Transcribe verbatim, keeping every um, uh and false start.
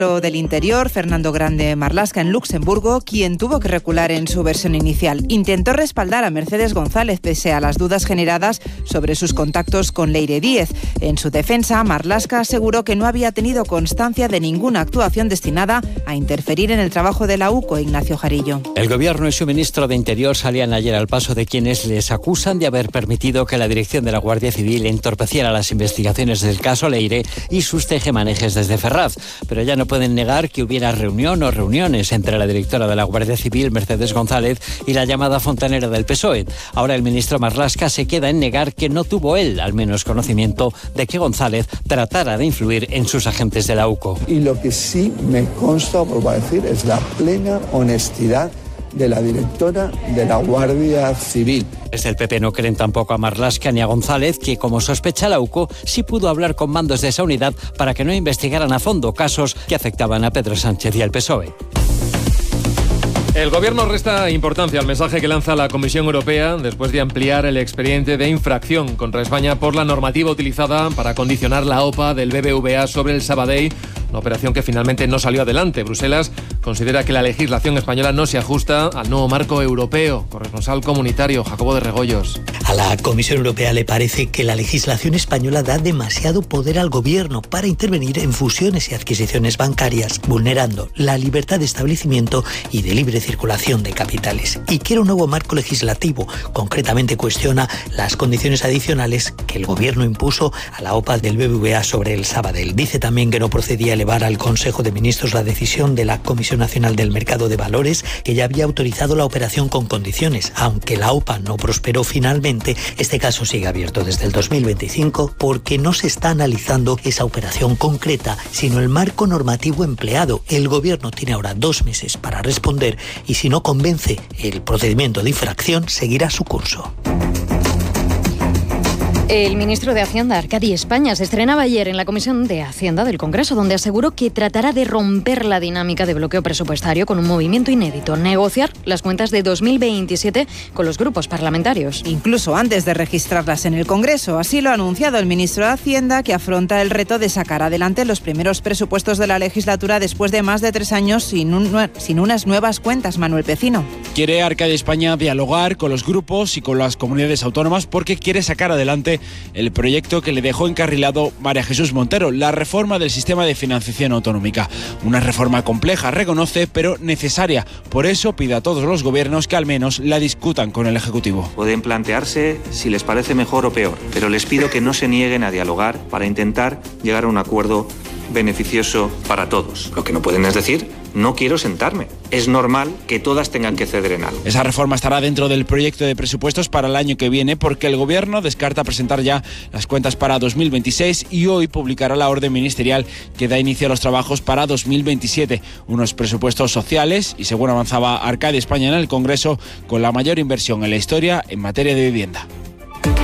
del Interior, Fernando Grande Marlaska, en Luxemburgo, quien tuvo que recular en su versión inicial. Intentó respaldar a Mercedes González pese a las dudas generadas sobre sus contactos con Leire Díez. En su defensa, Marlaska aseguró que no había tenido constancia de ninguna actuación destinada a interferir en el trabajo de la UCO, Ignacio Jarillo. El Gobierno y su ministro de Interior salían ayer al paso de quienes les acusan de haber permitido que la dirección de la Guardia Civil entorpeciera las investigaciones del caso Leire y sus tejemanejes desde Ferraz. Pero ya no pueden negar que hubiera reunión o reuniones entre la directora de la Guardia Civil, Mercedes González, y la llamada fontanera del P S O E. Ahora el ministro Marlaska se queda en negar que no tuvo él, al menos, conocimiento de que González tratara de influir en sus agentes de la UCO. Y lo que sí me consta, vuelvo a decir, es la plena honestidad de la directora de la Guardia Civil. Desde el P P no creen tampoco a Marlaska ni a González, que, como sospecha la UCO, sí pudo hablar con mandos de esa unidad para que no investigaran a fondo casos que afectaban a Pedro Sánchez y al P S O E. El Gobierno resta importancia al mensaje que lanza la Comisión Europea después de ampliar el expediente de infracción contra España por la normativa utilizada para condicionar la OPA del B B V A sobre el Sabadell, una operación que finalmente no salió adelante. Bruselas considera que la legislación española no se ajusta al nuevo marco europeo. Corresponsal comunitario, Jacobo de Regoyos. A la Comisión Europea le parece que la legislación española da demasiado poder al Gobierno para intervenir en fusiones y adquisiciones bancarias, vulnerando la libertad de establecimiento y de libre circulación de capitales. Y quiere un nuevo marco legislativo. Concretamente cuestiona las condiciones adicionales que el Gobierno impuso a la OPA del B B V A sobre el Sabadell. Dice también que no procedía elevar al Consejo de Ministros la decisión de la Comisión Nacional del Mercado de Valores, que ya había autorizado la operación con condiciones. Aunque la OPA no prosperó finalmente, este caso sigue abierto desde el dos mil veinticinco porque no se está analizando esa operación concreta, sino el marco normativo empleado. El Gobierno tiene ahora dos meses para responder y, si no convence, el procedimiento de infracción seguirá su curso. El ministro de Hacienda, Arcadi España, se estrenaba ayer en la Comisión de Hacienda del Congreso, donde aseguró que tratará de romper la dinámica de bloqueo presupuestario con un movimiento inédito: negociar las cuentas de dos mil veintisiete con los grupos parlamentarios. Incluso antes de registrarlas en el Congreso. Así lo ha anunciado el ministro de Hacienda, que afronta el reto de sacar adelante los primeros presupuestos de la legislatura después de más de tres años sin, un, sin unas nuevas cuentas. Manuel Pecino. Quiere Arcadi España dialogar con los grupos y con las comunidades autónomas porque quiere sacar adelante el proyecto que le dejó encarrilado María Jesús Montero, la reforma del sistema de financiación autonómica. Una reforma compleja, reconoce, pero necesaria. Por eso pide a todos los gobiernos que al menos la discutan con el Ejecutivo. Pueden plantearse si les parece mejor o peor, pero les pido que no se nieguen a dialogar para intentar llegar a un acuerdo beneficioso para todos. Lo que no pueden es decir: no quiero sentarme. Es normal que todas tengan que ceder en algo. Esa reforma estará dentro del proyecto de presupuestos para el año que viene, porque el Gobierno descarta presentar ya las cuentas para dos mil veintiséis y hoy publicará la orden ministerial que da inicio a los trabajos para dos mil veintisiete. Unos presupuestos sociales y, según avanzaba Arcadi España en el Congreso, con la mayor inversión en la historia en materia de vivienda.